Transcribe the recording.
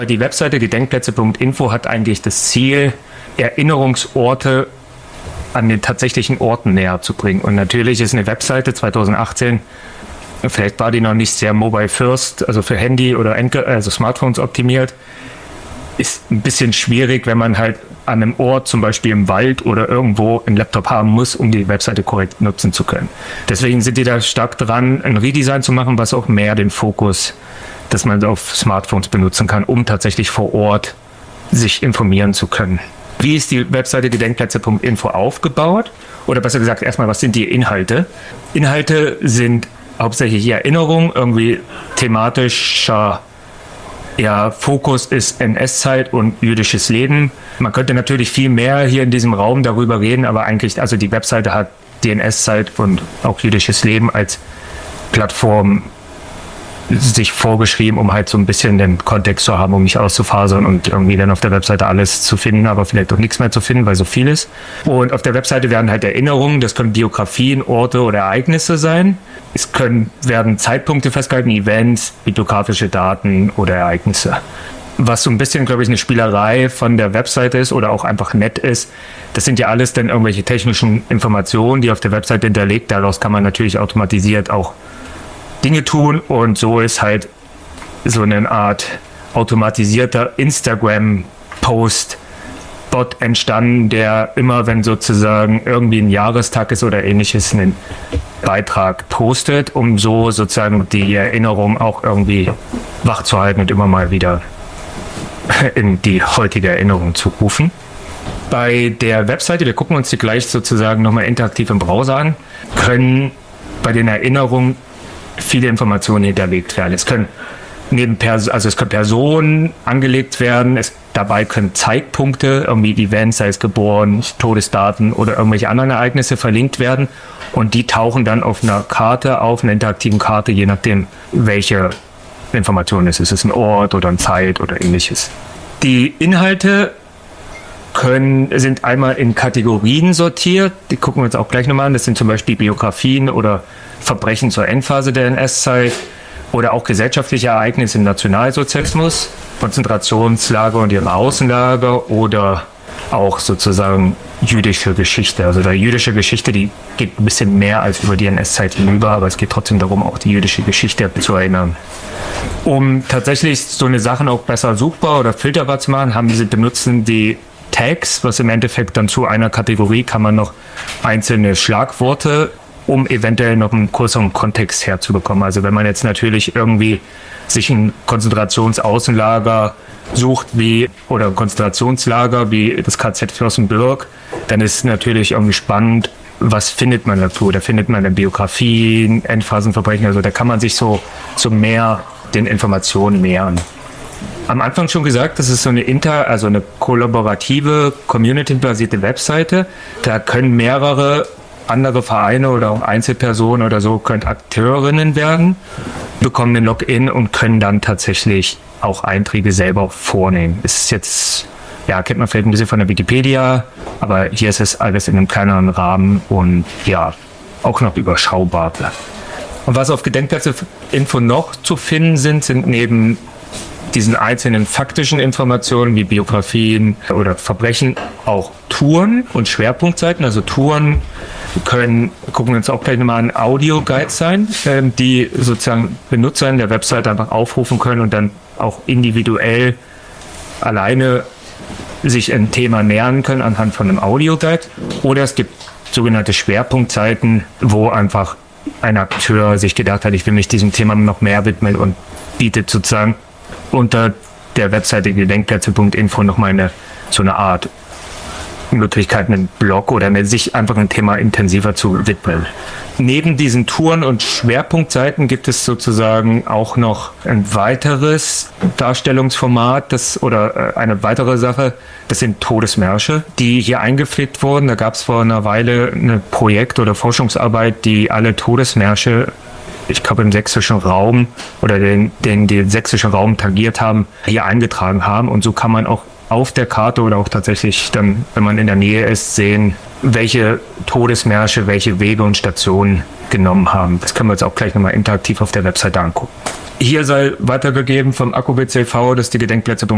Die Webseite gedenkplätze.info hat eigentlich das Ziel, Erinnerungsorte an den tatsächlichen Orten näher zu bringen. Und natürlich ist eine Webseite 2018, vielleicht war die noch nicht sehr mobile first, also für Handy oder also Smartphones optimiert, ist ein bisschen schwierig, wenn man halt an einem Ort, zum Beispiel im Wald oder irgendwo, einen Laptop haben muss, um die Webseite korrekt nutzen zu können. Deswegen sind die da stark dran, ein Redesign zu machen, was auch mehr den Fokus, dass man auf Smartphones benutzen kann, um tatsächlich vor Ort sich informieren zu können. Wie ist die Webseite gedenkplätze.info aufgebaut? Oder besser gesagt, erstmal, was sind die Inhalte? Inhalte sind hauptsächlich Erinnerung, irgendwie thematischer Fokus ist NS-Zeit und jüdisches Leben. Man könnte natürlich viel mehr hier in diesem Raum darüber reden, aber eigentlich, also die Webseite hat die NS-Zeit und auch jüdisches Leben als Plattform sich vorgeschrieben, um halt so ein bisschen den Kontext zu haben, um nicht auszufasern und irgendwie dann auf der Webseite alles zu finden, aber vielleicht auch nichts mehr zu finden, weil so viel ist. Und auf der Webseite werden halt Erinnerungen, das können Biografien, Orte oder Ereignisse sein. Werden Zeitpunkte festgehalten, Events, bibliografische Daten oder Ereignisse. Was so ein bisschen, glaube ich, eine Spielerei von der Webseite ist oder auch einfach nett ist, das sind ja alles dann irgendwelche technischen Informationen, die auf der Webseite hinterlegt. Daraus kann man natürlich automatisiert auch Dinge tun und so ist halt so eine Art automatisierter Instagram-Post-Bot entstanden, der immer, wenn sozusagen irgendwie ein Jahrestag ist oder ähnliches, einen Beitrag postet, um so sozusagen die Erinnerung auch irgendwie wachzuhalten und immer mal wieder in die heutige Erinnerung zu rufen. Bei der Webseite, wir gucken uns die gleich sozusagen nochmal interaktiv im Browser an, können bei den Erinnerungen viele Informationen hinterlegt werden. Es können Personen angelegt werden, dabei können Zeitpunkte, irgendwie Events, sei es geboren, Todesdaten oder irgendwelche anderen Ereignisse verlinkt werden und die tauchen dann auf einer Karte auf, einer interaktiven Karte, je nachdem, welche Information es ist. Ist es ein Ort oder eine Zeit oder ähnliches. Die Inhalte sind einmal in Kategorien sortiert, die gucken wir uns auch gleich nochmal an. Das sind zum Beispiel Biografien oder Verbrechen zur Endphase der NS-Zeit oder auch gesellschaftliche Ereignisse im Nationalsozialismus, Konzentrationslager und ihre Außenlager oder auch sozusagen jüdische Geschichte. Also die jüdische Geschichte, die geht ein bisschen mehr als über die NS-Zeit hinüber, aber es geht trotzdem darum, auch die jüdische Geschichte zu erinnern. Um tatsächlich so eine Sachen auch besser suchbar oder filterbar zu machen, benutzen die Tags, was im Endeffekt dann zu einer Kategorie kann man noch einzelne Schlagworte, um eventuell noch einen größeren Kontext herzubekommen. Also wenn man jetzt natürlich irgendwie sich ein Konzentrationsaußenlager sucht oder ein Konzentrationslager wie das KZ Flossenbürg, dann ist natürlich irgendwie spannend, was findet man dazu? Da findet man dann Biografien, Endphasenverbrechen, also da kann man sich so mehr den Informationen nähern. Am Anfang schon gesagt, das ist so eine eine kollaborative, community-basierte Webseite. Da können mehrere andere Vereine oder auch Einzelpersonen oder so können Akteurinnen werden, bekommen den Login und können dann tatsächlich auch Einträge selber vornehmen. Ist jetzt, kennt man vielleicht ein bisschen von der Wikipedia, aber hier ist es alles in einem kleineren Rahmen und auch noch überschaubar. Und was auf Gedenkplätze.info noch zu finden sind neben diesen einzelnen faktischen Informationen wie Biografien oder Verbrechen auch Touren und Schwerpunktseiten. Also Touren gucken wir uns auch gleich nochmal an, Audio-Guides sein, die sozusagen Benutzer in der Website einfach aufrufen können und dann auch individuell alleine sich ein Thema nähern können anhand von einem Audio-Guide. Oder es gibt sogenannte Schwerpunktseiten, wo einfach ein Akteur sich gedacht hat, ich will mich diesem Thema noch mehr widmen und bietet sozusagen unter der Webseite gedenkplätze.info nochmal so eine Art Möglichkeit, einen Blog oder sich einfach ein Thema intensiver zu widmen. Neben diesen Touren und Schwerpunktseiten gibt es sozusagen auch noch ein weiteres Darstellungsformat, eine weitere Sache, das sind Todesmärsche, die hier eingepflegt wurden. Da gab es vor einer Weile eine Projekt- oder Forschungsarbeit, die alle Todesmärsche, ich glaube im sächsischen Raum oder den sächsischen Raum tangiert haben, hier eingetragen haben. Und so kann man auch auf der Karte oder auch tatsächlich dann, wenn man in der Nähe ist, sehen, welche Todesmärsche, welche Wege und Stationen genommen haben. Das können wir uns auch gleich nochmal interaktiv auf der Webseite angucken. Hier sei weitergegeben vom AKUBCV, dass die Gedenkplätze